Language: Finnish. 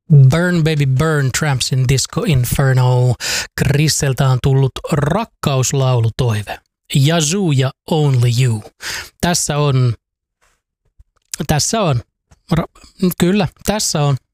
Burn Baby Burn, Tramps in Disco Inferno. Chrisseltä on tullut rakkauslaulutoive. Yazoo ja Only You. Tässä on. Kyllä, tässä on